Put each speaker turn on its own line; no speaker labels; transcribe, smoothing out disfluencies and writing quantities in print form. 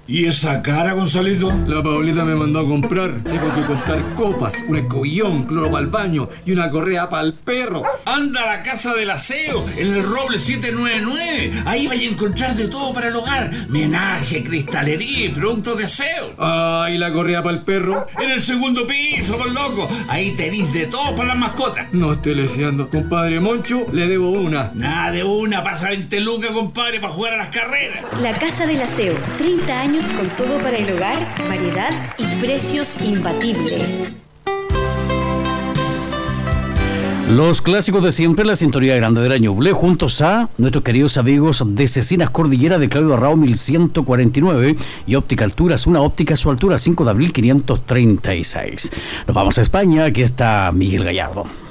¿Y esa cara, Gonzalito?
La Paulita me mandó a comprar. Tengo que comprar copas, un escobillón, cloro para el baño y una correa para el perro.
Anda a la Casa del Aseo, en el Roble 799. Ahí vais a encontrar de todo para el hogar. Menaje, cristalería y productos de aseo.
Ah, ¿y la correa para el perro?
En el segundo piso, por loco. Ahí tenéis de todo para las mascotas.
No estoy leseando. Compadre Moncho, le debo una.
Nada de una, pasa 20 lucas, compadre, para jugar a las carreras.
La Casa del Aseo, 30 años con todo para el hogar, variedad y precios imbatibles.
Los clásicos de siempre, la sintonía grande del año Ñuble, juntos a nuestros queridos amigos de Cecinas Cordillera de Claudio Arrao 1149 y Óptica Alturas, una óptica a su altura, 5 de abril 536. Nos vamos a España, aquí está Miguel Gallardo.